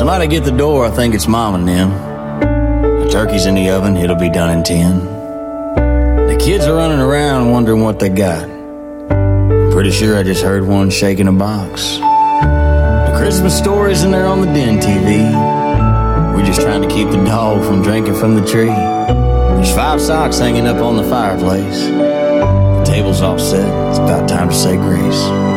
Somebody get the door, I think it's Mom and them. The turkey's in the oven, it'll be done in 10. The kids are running around wondering what they got. I'm pretty sure I just heard one shaking a box. The Christmas story's in there on the den TV. We're just trying to keep the dog from drinking from the tree. There's 5 socks hanging up on the fireplace. The table's all set, it's about time to say grace.